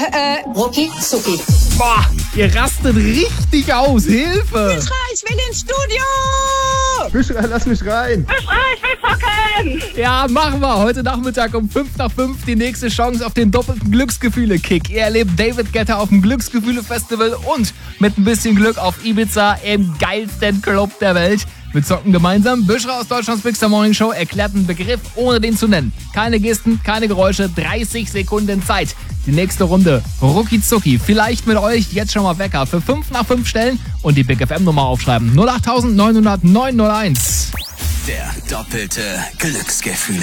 Rucki Zucki. Boah, ihr rastet richtig aus. Hilfe! Büschra, ich will ins Studio! Büschra, lass mich rein. Büschra, ich will zocken! Ja, machen wir. Heute Nachmittag um 5 nach 5 die nächste Chance auf den doppelten Glücksgefühle-Kick. Ihr erlebt David Guetta auf dem Glücksgefühle-Festival und mit ein bisschen Glück auf Ibiza im geilsten Club der Welt. Wir zocken gemeinsam. Büschra aus Deutschlands Big Star Morning Show erklärt einen Begriff, ohne den zu nennen. Keine Gesten, keine Geräusche, 30 Sekunden Zeit. Die nächste Runde, Rucki Zucki. Vielleicht mit euch jetzt schon mal Wecker für 5 nach 5 stellen und die Big FM Nummer aufschreiben. 08900 901. Der doppelte Glücksgefühle.